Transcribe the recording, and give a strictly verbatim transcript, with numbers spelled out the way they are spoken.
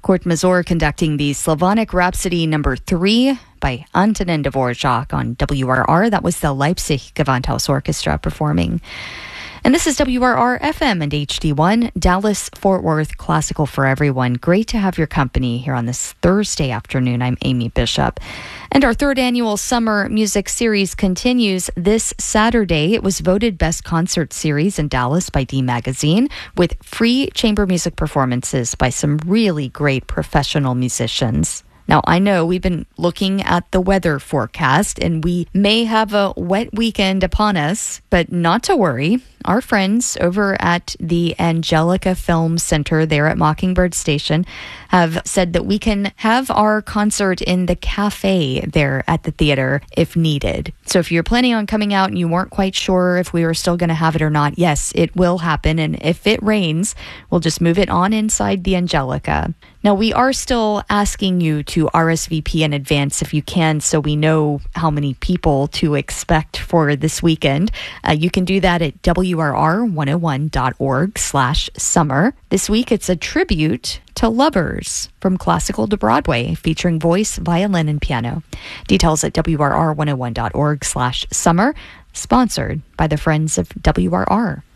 Court Mazur conducting the Slavonic Rhapsody number three by Antonin Dvorak on W R R. That was the Leipzig Gewandhaus Orchestra performing. And this is W R R F M and H D one, Dallas, Fort Worth, classical for everyone. Great to have your company here on this Thursday afternoon. I'm Amy Bishop. And our third annual summer music series continues this Saturday. It was voted Best Concert Series in Dallas by D Magazine, with free chamber music performances by some really great professional musicians. Now, I know we've been looking at the weather forecast, and we may have a wet weekend upon us, but not to worry. Our friends over at the Angelica Film Center there at Mockingbird Station have said that we can have our concert in the cafe there at the theater if needed. So if you're planning on coming out and you weren't quite sure if we were still going to have it or not, yes, it will happen. And if it rains, we'll just move it on inside the Angelica. Now, we are still asking you to R S V P in advance if you can, so we know how many people to expect for this weekend. Uh, you can do that at W R R one oh one dot org slash summer. This week, it's a tribute to Lovers, from classical to Broadway, featuring voice, violin, and piano. Details at W R R one oh one dot org slash summer, sponsored by the Friends of W R R.